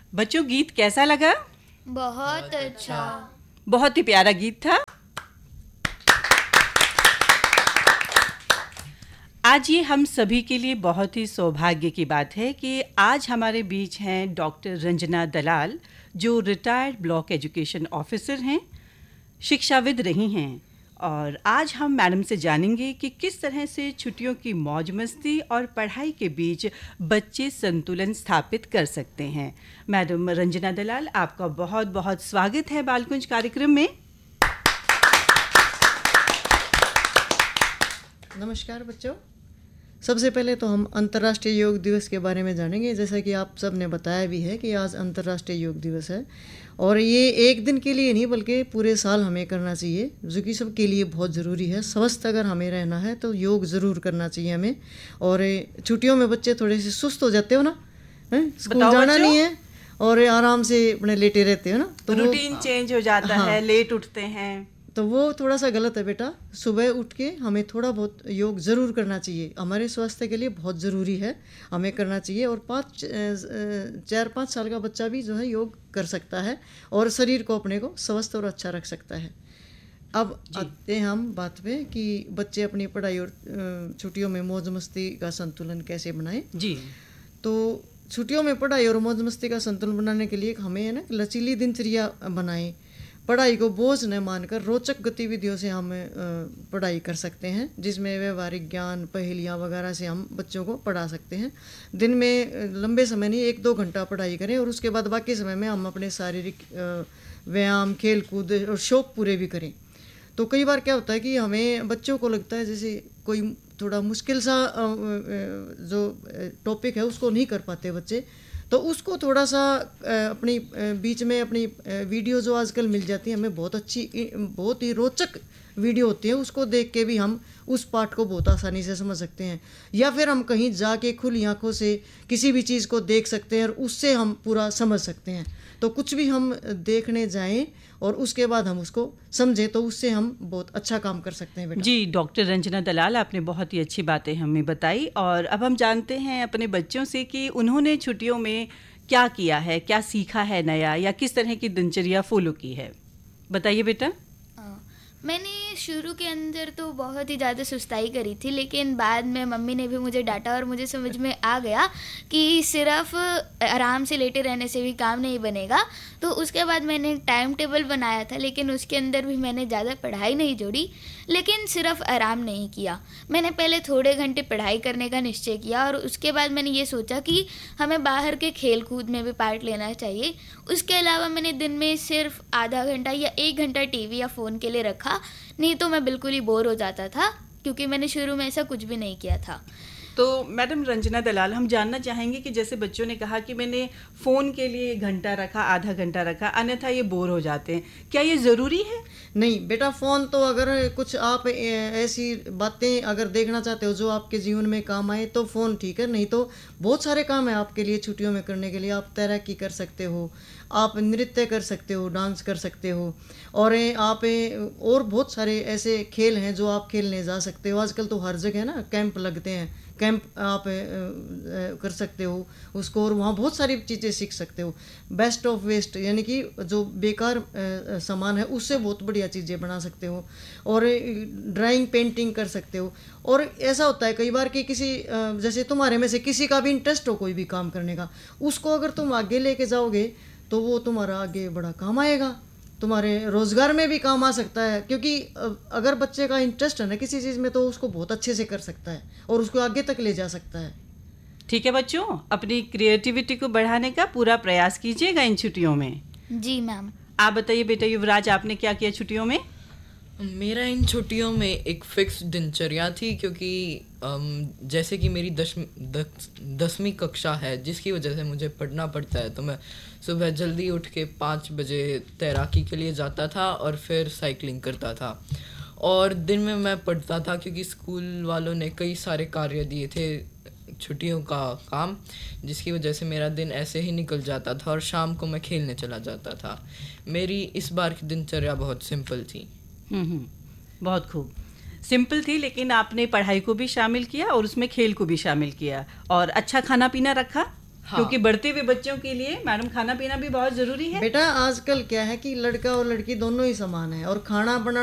बच्चों, गीत कैसा लगा? बहुत अच्छा। बहुत ही प्यारा गीत था। आज ये हम सभी के लिए बहुत ही सौभाग्य की बात है कि आज हमारे बीच हैं डॉक्टर रंजना दलाल, जो रिटायर्ड ब्लॉक एजुकेशन ऑफिसर हैं, शिक्षाविद रही हैं। और आज हम मैडम से जानेंगे कि किस तरह से छुट्टियों की मौज मस्ती और पढ़ाई के बीच बच्चे संतुलन स्थापित कर सकते हैं। मैडम रंजना दलाल, आपका बहुत बहुत स्वागत है बालकुंज कार्यक्रम में। नमस्कार बच्चों। सबसे पहले तो हम अंतर्राष्ट्रीय योग दिवस के बारे में जानेंगे। जैसा कि आप सब ने बताया भी है कि आज अंतर्राष्ट्रीय योग दिवस है और ये एक दिन के लिए नहीं बल्कि पूरे साल हमें करना चाहिए, जो कि सबके लिए बहुत ज़रूरी है। स्वस्थ अगर हमें रहना है तो योग ज़रूर करना चाहिए हमें। और छुट्टियों में बच्चे थोड़े से सुस्त हो जाते हो ना, स्कूल जाना नहीं है और आराम से अपने लेटे रहते हो ना, तो रूटीन चेंज हो जाता है, लेट उठते हैं, तो वो थोड़ा सा गलत है बेटा। सुबह उठ के हमें थोड़ा बहुत योग ज़रूर करना चाहिए, हमारे स्वास्थ्य के लिए बहुत ज़रूरी है, हमें करना चाहिए। और 4-5 साल का बच्चा भी जो है योग कर सकता है और शरीर को अपने को स्वस्थ और अच्छा रख सकता है। अब आते हैं हम बात पे कि बच्चे अपनी पढ़ाई और छुट्टियों में मौज मस्ती का संतुलन कैसे बनाएं। जी, तो छुट्टियों में पढ़ाई और मौज मस्ती का संतुलन बनाने के लिए हमें है ना लचीली दिनचर्या बनाएं। पढ़ाई को बोझ न मानकर रोचक गतिविधियों से हम पढ़ाई कर सकते हैं, जिसमें व्यवहारिक ज्ञान, पहेलियाँ वगैरह से हम बच्चों को पढ़ा सकते हैं। दिन में लंबे समय नहीं, 1-2 घंटा पढ़ाई करें और उसके बाद बाकी समय में हम अपने शारीरिक व्यायाम, खेल कूद और शौक पूरे भी करें। तो कई बार क्या होता है कि हमें बच्चों को लगता है जैसे कोई थोड़ा मुश्किल सा जो टॉपिक है उसको नहीं कर पाते बच्चे, तो उसको थोड़ा सा अपनी बीच में अपनी वीडियो जो आजकल मिल जाती है, हमें बहुत ही रोचक वीडियो होती है, उसको देख के भी हम उस पाठ को बहुत आसानी से समझ सकते हैं। या फिर हम कहीं जाके खुली आंखों से किसी भी चीज़ को देख सकते हैं और उससे हम पूरा समझ सकते हैं। तो कुछ भी हम देखने जाएं और उसके बाद हम उसको समझें तो उससे हम बहुत अच्छा काम कर सकते हैं बेटा। जी डॉक्टर रंजना दलाल, आपने बहुत ही अच्छी बातें हमें बताई। और अब हम जानते हैं अपने बच्चों से कि उन्होंने छुट्टियों में क्या किया है, क्या सीखा है नया, या किस तरह की दिनचर्या फॉलो की है। बताइए बेटा। मैंने शुरू के अंदर तो बहुत ही ज़्यादा सुस्ताई करी थी, लेकिन बाद में मम्मी ने भी मुझे डांटा और मुझे समझ में आ गया कि सिर्फ आराम से लेटे रहने से भी काम नहीं बनेगा। तो उसके बाद मैंने एक टाइम टेबल बनाया था, लेकिन उसके अंदर भी मैंने ज़्यादा पढ़ाई नहीं जोड़ी, लेकिन सिर्फ आराम नहीं किया। मैंने पहले थोड़े घंटे पढ़ाई करने का निश्चय किया और उसके बाद मैंने ये सोचा कि हमें बाहर के खेल कूद में भी पार्ट लेना चाहिए। उसके अलावा मैंने दिन में सिर्फ आधा घंटा या 1 घंटा टीवी या फ़ोन के लिए रखा, नहीं तो मैं बिल्कुल ही बोर हो जाता था, क्योंकि मैंने शुरू में ऐसा कुछ भी नहीं किया था। तो मैडम रंजना दलाल, हम जानना चाहेंगे कि जैसे बच्चों ने कहा कि मैंने फ़ोन के लिए 1 घंटा रखा, आधा घंटा रखा, अन्यथा ये बोर हो जाते हैं, क्या ये ज़रूरी है? नहीं बेटा, फ़ोन तो अगर कुछ आप ऐसी बातें अगर देखना चाहते हो जो आपके जीवन में काम आए तो फ़ोन ठीक है, नहीं तो बहुत सारे काम है आपके लिए छुट्टियों में करने के लिए। आप तैराकी कर सकते हो, आप नृत्य कर सकते हो, डांस कर सकते हो, और आप और बहुत सारे ऐसे खेल हैं जो आप खेलने जा सकते हो। आजकल तो हर जगह ना कैंप लगते हैं, कैंप आप कर सकते हो उसको, और वहाँ बहुत सारी चीज़ें सीख सकते हो। बेस्ट ऑफ वेस्ट, यानी कि जो बेकार सामान है उससे बहुत बढ़िया चीज़ें बना सकते हो, और ड्राइंग, पेंटिंग कर सकते हो। और ऐसा होता है कई बार कि किसी जैसे तुम्हारे में से किसी का भी इंटरेस्ट हो कोई भी काम करने का, उसको अगर तुम आगे लेके जाओगे तो वो तुम्हारा आगे बड़ा काम आएगा, तुम्हारे रोज़गार में भी काम आ सकता है। क्योंकि अगर बच्चे का इंटरेस्ट है ना किसी चीज़ में तो उसको बहुत अच्छे से कर सकता है और उसको आगे तक ले जा सकता है। ठीक है बच्चों, अपनी क्रिएटिविटी को बढ़ाने का पूरा प्रयास कीजिएगा इन छुट्टियों में। जी मैम। आप बताइए बेटा युवराज, आपने क्या किया छुट्टियों में? मेरा इन छुट्टियों में एक फिक्स दिनचर्या थी, क्योंकि जैसे कि मेरी 10वीं कक्षा है, जिसकी वजह से मुझे पढ़ना पड़ता है, तो मैं सुबह जल्दी उठ के 5 बजे तैराकी के लिए जाता था और फिर साइकिलिंग करता था। और दिन में मैं पढ़ता था, क्योंकि स्कूल वालों ने कई सारे कार्य दिए थे छुट्टियों का काम, जिसकी वजह से मेरा दिन ऐसे ही निकल जाता था और शाम को मैं खेलने चला जाता था। मेरी इस बार की दिनचर्या बहुत सिंपल थी। बहुत खूब, सिंपल थी, लेकिन आपने पढ़ाई को भी शामिल किया और उसमें खेल को भी शामिल किया, और अच्छा खाना पीना रखा। क्योंकि बढ़ते हुए बच्चों के लिए मैडम खाना पीना भी बहुत जरूरी है। बेटा आजकल क्या है कि लड़का और लड़की दोनों ही समान है और खाना बनाना